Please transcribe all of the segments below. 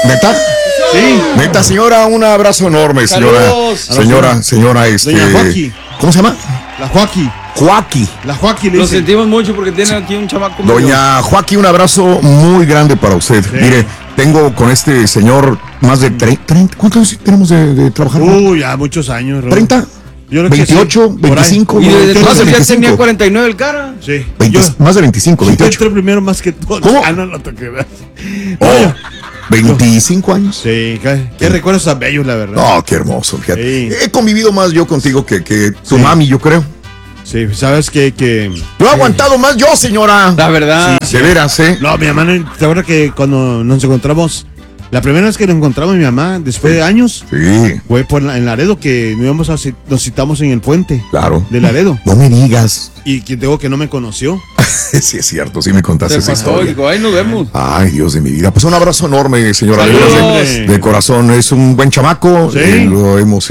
¿Neta? Sí. Neta, señora, un abrazo enorme, señora. Saludos. Señora, Doña Joaquín. ¿Cómo se llama? La Joaquín. Joaquín. La Joaquín le Lo dice. sentimos mucho porque tiene aquí un chamaco. Doña Joaquín, un abrazo muy grande para usted. Sí. Mire, tengo con este señor más de 30. ¿Cuántos años tenemos de trabajar? Ya muchos años, Raúl. ¿30? Yo creo que 28, sí, por ahí. 25. Y desde más de entonces ya 25. tenía 49 el cara. Sí. Más de 25, Yo 28. entré primero más que todos. ¿Cómo? No lo toqué. Oh, 25 años. Sí, qué recuerdos tan bellos, la verdad. No, qué hermoso, fíjate. Sí. He convivido más yo contigo que tu Sí. mami, yo creo. Sí, sabes que Yo he aguantado más yo, señora. La verdad. De veras, ¿eh? No, mi mamá, ¿te acuerdas que cuando nos encontramos, la primera vez que nos encontramos mi mamá, después de años, Sí, fue en Laredo, que nos citamos en el puente claro. de Laredo. No me digas. Y que tengo que no me conoció. Sí, es cierto, sí me contaste Se esa pasó, historia. digo, ahí nos vemos. Ay, Dios de mi vida. Pues un abrazo enorme, señora. Saludos. De corazón. Es un buen chamaco. Sí. Lo hemos,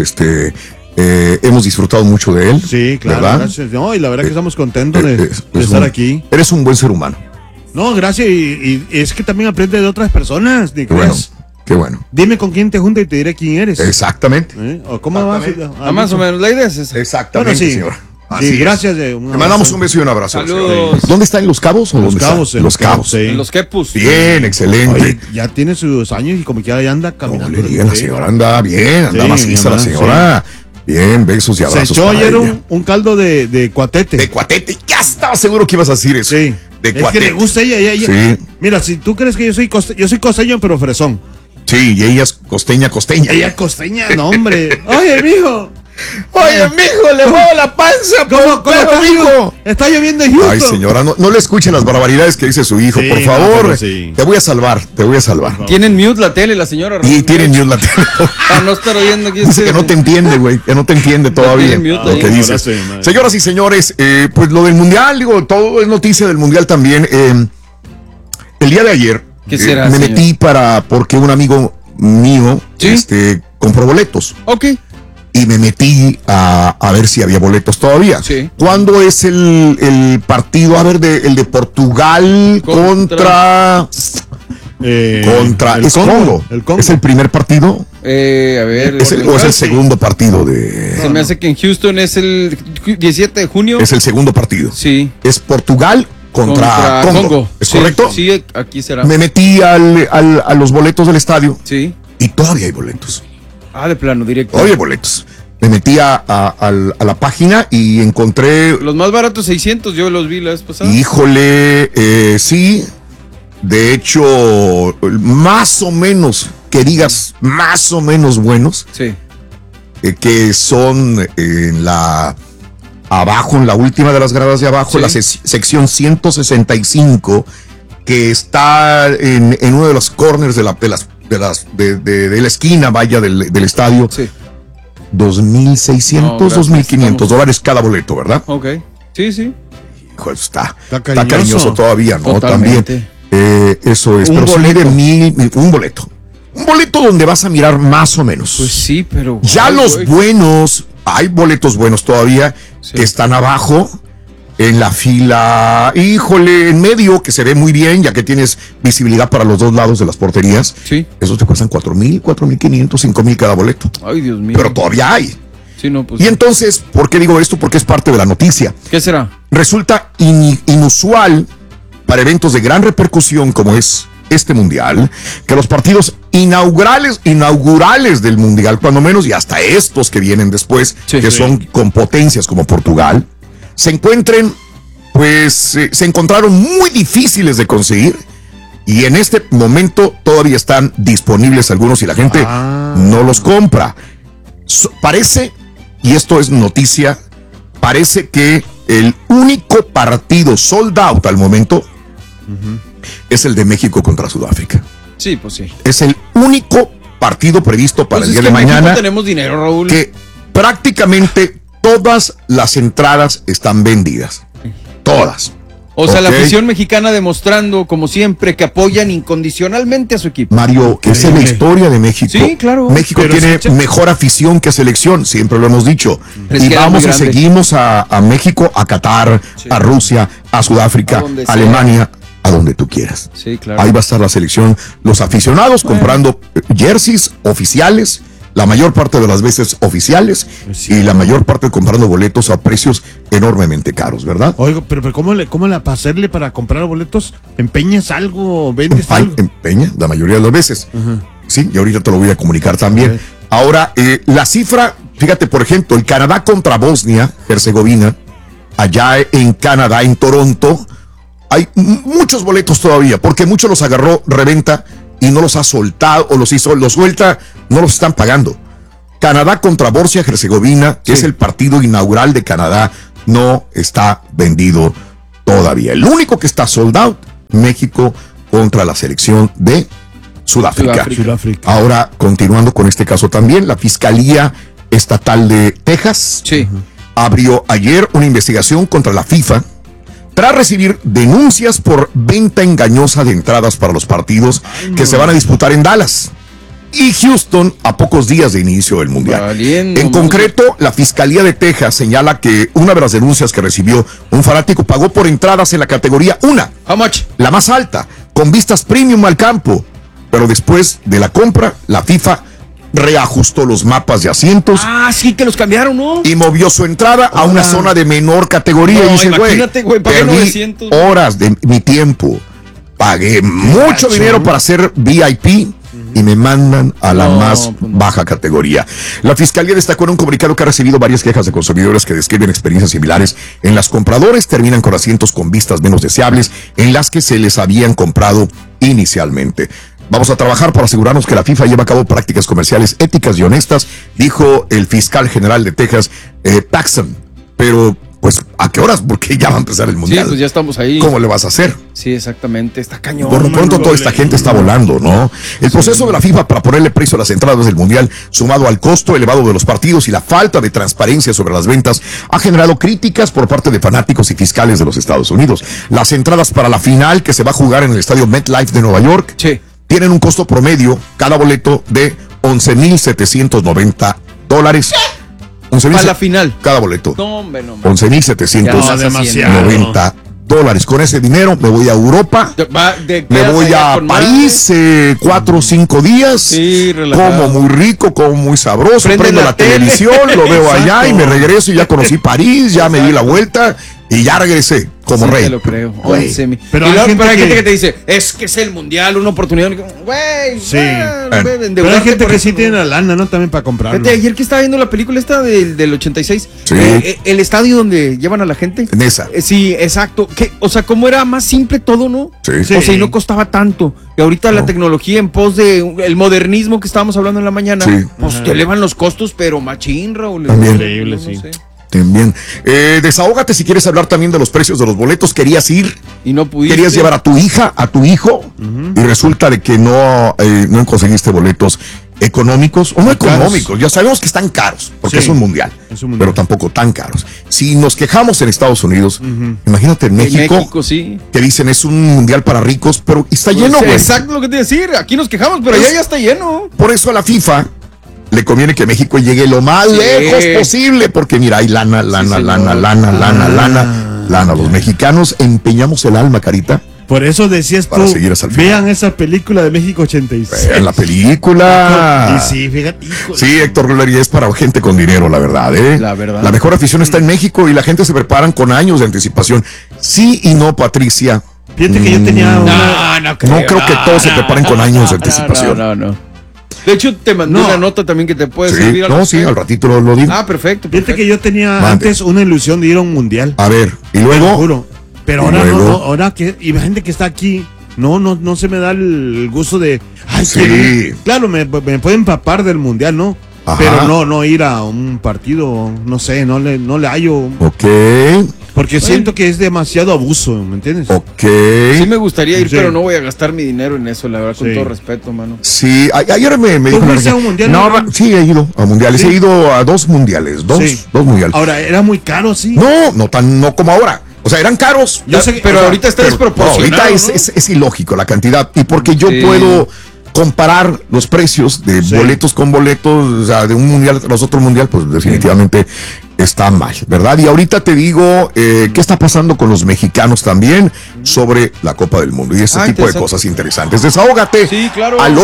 hemos disfrutado mucho de él. Sí, claro, ¿verdad? gracias. No, y la verdad que estamos contentos de Es estar un- aquí. Eres un buen ser humano. No, gracias. Y es que también aprende de otras personas, ni Qué bueno. creas. Qué bueno. Dime con quién te juntas y te diré quién eres. Exactamente. ¿O cómo vas? Más o menos, la idea es esa. Exactamente, Bueno, sí. señora. Sí, Así es. gracias. Te mandamos un beso y un abrazo. Saludos. ¿Dónde está? ¿En Los Cabos? ¿O Los dónde está? Cabos, En Los Cabos. sí. En los Quepus. Bien, excelente. Oye, ya tiene sus años y como quiera ya anda No caminando. le digan, la Sí. señora anda bien, anda Sí, maciza la mi mamá, señora. Bien, besos y Se abrazos. echó para ayer ella. un caldo de cuatete. De cuatete. Ya estaba seguro que ibas a decir eso. Sí. De Es cuatete. que le gusta ella. Sí. Mira, si tú crees que yo soy costeño, pero fresón. Sí, y ella es costeña. Ella es costeña, no, hombre. Oye, mijo. Oye, mijo, le muevo la panza. ¿Cómo está, mijo? Está lloviendo en Houston. Ay, señora, no le escuchen las barbaridades que dice su hijo, Sí, por no, favor. pero sí. Te voy a salvar. Tienen mute la tele, la señora. Y tienen mute la tele. Para no estar oyendo aquí. Dice que no te entiende, güey, que no te entiende todavía tiene mute lo ahí. que dices. Ahora sí, madre. Señoras y señores, pues lo del mundial, digo, todo es noticia del mundial también. El día de ayer ¿Qué será, me señor? metí porque un amigo mío ¿Sí? compró boletos Ok. y me metí a ver si había boletos todavía. Sí. ¿Cuándo es el partido? A ver, el de Portugal contra el es Congo. El Congo. ¿Es el primer partido? A ver. ¿O es el segundo partido de...? Se me hace que en Houston es el 17 de junio. Es el segundo partido. Sí. Es Portugal contra Congo. ¿Es Sí, correcto? Sí, aquí será. Me metí a los boletos del estadio Sí. y todavía hay boletos. De plano, directo. Todavía hay boletos. Me metí a la página y encontré, Los más baratos 600, yo los vi la vez pasada. híjole, sí, de hecho, más o menos, que digas más o menos buenos, Sí. que son abajo, en la última de las gradas de abajo, Sí. la sección 165, que está en uno de los corners de la esquina, vaya, del estadio. Sí. 2,600, No, gracias, 2,500 estamos- dólares cada boleto, ¿verdad? Ok. Sí, sí. Hijo, está cariñoso. cariñoso todavía, ¿no? Totalmente. También. Eso es. Un Pero sí boleto. de un boleto. Un boleto donde vas a mirar más o menos. Pues sí, pero. Ya ay, los güey. buenos, hay boletos buenos todavía Sí. que están abajo en la fila, híjole, en medio, que se ve muy bien, ya que tienes visibilidad para los dos lados de las porterías. Sí. Esos te cuestan 4,000, 4,500, 5,000 cada boleto. Ay, Dios mío. Pero todavía hay. Sí, no, pues. Y entonces, ¿por qué digo esto? Porque es parte de la noticia. ¿Qué será? Resulta inusual para eventos de gran repercusión como es este mundial, que los partidos inaugurales del mundial, cuando menos, y hasta estos que vienen después, Sí, que sí. son con potencias como Portugal, se encuentren, pues se encontraron muy difíciles de conseguir. Y en este momento todavía están disponibles algunos y la gente no los compra. Parece, y esto es noticia, parece que el único partido sold out al momento es el de México contra Sudáfrica. Sí, pues sí. Es el único partido previsto para Pues el es día que de en México mañana, tenemos dinero, Raúl. que prácticamente todas las entradas están vendidas. Todas. O sea, la Ok. afición mexicana demostrando, como siempre, que apoyan incondicionalmente a su equipo. Mario, esa es la historia de México. Sí, claro. México Pero tiene escucha- mejor afición que selección, siempre lo hemos dicho. Es Y que era vamos muy y grande. seguimos a México, a Qatar, Sí. a Rusia, a Sudáfrica, A donde a sea. Alemania. a donde tú quieras. Sí, claro. Ahí va a estar la selección, los aficionados comprando jerseys oficiales, la mayor parte de las veces oficiales, Sí. y la mayor parte comprando boletos a precios enormemente caros, ¿verdad? Oiga, pero ¿cómo la para hacerle para comprar boletos? ¿Empeñas algo? ¿Vendes algo? Empeña, la mayoría de las veces. Ajá. Sí, y ahorita te lo voy a comunicar también. Ok. Ahora, la cifra, fíjate, por ejemplo, el Canadá contra Bosnia-Herzegovina, allá en Canadá, en Toronto, hay muchos boletos todavía, porque muchos los agarró reventa y no los ha soltado, o los suelta, no los están pagando. Canadá contra Bosnia-Herzegovina, que es el partido inaugural de Canadá, no está vendido todavía. El único que está sold out, México contra la selección de Sudáfrica. Sudáfrica. Ahora, continuando con este caso también, la Fiscalía Estatal de Texas Sí. abrió ayer una investigación contra la FIFA tras recibir denuncias por venta engañosa de entradas para los partidos que se van a disputar en Dallas y Houston a pocos días de inicio del Mundial. Valiendo En mucho. concreto, la Fiscalía de Texas señala que una de las denuncias que recibió un fanático pagó por entradas en la categoría 1, How much? la más alta, con vistas premium al campo, pero después de la compra, la FIFA reajustó los mapas de asientos Ah, sí, que los cambiaron, ¿no? y movió su entrada a una zona de menor categoría. No, Y dice, imagínate, güey, pagué perdí 900. horas de mi tiempo, pagué mucho dinero para ser VIP y me mandan a la No, más pues no. baja categoría. La Fiscalía destacó en un comunicado que ha recibido varias quejas de consumidores que describen experiencias similares en las compradores terminan con asientos con vistas menos deseables en las que se les habían comprado inicialmente. Vamos a trabajar para asegurarnos que la FIFA lleva a cabo prácticas comerciales éticas y honestas, dijo el fiscal general de Texas, Paxton. Pero, pues, ¿a qué horas? Porque ya va a empezar el Sí, Mundial. pues ya estamos ahí. ¿Cómo le vas a hacer? Sí, exactamente. Está cañón. Por lo pronto, mano. toda esta gente está volando, ¿no? El proceso de la FIFA para ponerle precio a las entradas del Mundial, sumado al costo elevado de los partidos y la falta de transparencia sobre las ventas, ha generado críticas por parte de fanáticos y fiscales de los Estados Unidos. Las entradas para la final, que se va a jugar en el estadio MetLife de Nueva York, Sí. tienen un costo promedio, cada boleto, de $11,790. Para la final. Cada boleto. No, hombre, no. $11,790. Con ese dinero me voy a Europa. Me voy a París 4 o 5 días. Sí, relajado. Como muy rico, como muy sabroso. Prende Prendo la la tele. televisión, lo veo allá Exacto. y me regreso y ya conocí París, ya me di la vuelta y ya regresé como Sí, rey. te lo creo. Güey. 11 mil. Pero Y hay luego, gente hay gente que- que te dice, es que es el mundial, una oportunidad. Güey, Sí. endeudarte Pero hay gente por que eso, sí ¿no? tiene la lana, ¿no? También para comprarlo. Fíjate, ayer que estaba viendo la película esta del 86, Sí. El estadio donde llevan a la gente. En esa. Sí, exacto. O sea, cómo era más simple todo, ¿no? Sí. Sí. O sea, y no costaba tanto. Y ahorita la No. tecnología en pos de el modernismo que estábamos hablando en la mañana, Sí. pues te elevan los costos, pero machín, Raúl. También. Increíble, sí. sé. También. Desahógate si quieres hablar también de los precios de los boletos. Querías ir, Y no pudiste. querías llevar a tu hija, a tu hijo, y resulta de que no conseguiste boletos económicos, o no Caros. económicos, ya sabemos que están caros, porque Sí, es un mundial, es un mundial. pero tampoco tan caros. Si nos quejamos en Estados Unidos, imagínate en En México, México, sí. que dicen es un mundial para ricos, pero está lleno, Pues, güey. exacto lo que te iba a decir. Aquí nos quejamos, pero allá ya está lleno. Por eso a la FIFA le conviene que México llegue lo más Sí. lejos posible, porque mira, hay lana. Los mexicanos empeñamos el alma, Carita. Por eso decías Para tú, seguir hasta el final. vean esa película de México 86. Vean la película. Y sí, fíjate, hijo. Sí, Héctor Roller, es para gente con dinero, la verdad, ¿eh? La verdad. La mejor afición está en México y la gente se preparan con años de anticipación. Sí y no, Patricia. Fíjate que yo tenía una... No No creo que todos se preparen con años de anticipación. No. De hecho, te mandé No. una nota también que te puede Sí, servir. no, sí, al ratito lo digo. Ah, perfecto. Fíjate que yo tenía Mande. antes una ilusión de ir a un mundial. A ver, y Te lo luego. juro. Pero ¿Y ahora luego? no, ahora que imagínate que está aquí. No se me da el gusto de. Ay, Sí. que- claro, me pueden empapar del mundial, ¿no? Ajá. Pero no ir a un partido, no sé, no le hallo. Ok, Porque siento que es demasiado abuso, ¿me entiendes? ok. Sí me gustaría ir, Sí. pero no voy a gastar mi dinero en eso, la verdad, con Sí. todo respeto, mano. Sí, ayer me ¿Tú dijo una fuiste a amiga, un mundial, No, no? sí, he ido a mundiales. Sí. He ido a 2 mundiales. Dos Sí. mundiales. Ahora, era muy caro, sí. No como ahora. O sea, eran caros. Yo sé que- Pero o sea, ahorita está Pero, desproporcionado. ahorita ¿no? es ilógico la cantidad. Y porque yo Sí. puedo comparar los precios de boletos con boletos, o sea, de un mundial tras otro mundial, pues definitivamente está mal, ¿verdad? Y ahorita te digo qué está pasando con los mexicanos también sobre la Copa del Mundo y ese tipo de cosas interesantes. Desahógate al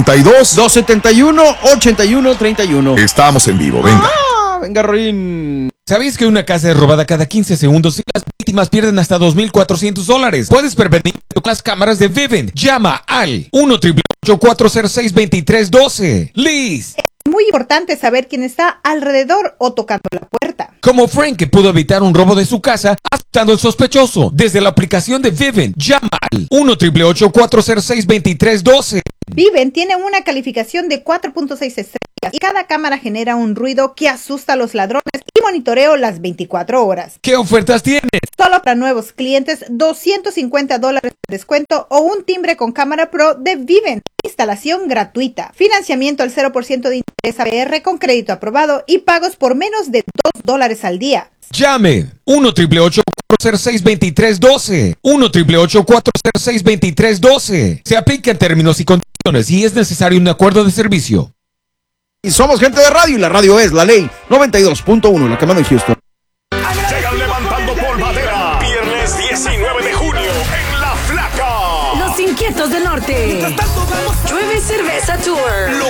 832-271-8131. Estamos en vivo, venga. Venga, Rorín. ¿Sabéis que una casa es robada cada 15 segundos y las víctimas pierden hasta $2,400? Puedes prevenir con las cámaras de Vivint. Llama al 1-888-406-2312. Liz. Muy importante saber quién está alrededor o tocando la puerta. Como Frank, que pudo evitar un robo de su casa aceptando al sospechoso. Desde la aplicación de Vivint, llama al 1-888-406-2312. Vivint tiene una calificación de 4.6 estrellas y cada cámara genera un ruido que asusta a los ladrones y monitoreo las 24 horas. ¿Qué ofertas tienes? Solo para nuevos clientes, $250 de descuento o un timbre con cámara pro de Vivint. Instalación gratuita. Financiamiento al 0% de interés APR con crédito aprobado y pagos por menos de $2 al día. Llame 1-888-406-2312. 1-888-406-2312. Se aplica en términos y condiciones y es necesario un acuerdo de servicio. Y somos gente de radio y la radio es la ley 92.1, la que manda en Houston. Llegan levantando polvadera. Viernes 19 de junio en La Flaca. Los Inquietos del Norte. Llueve Cerveza Tour.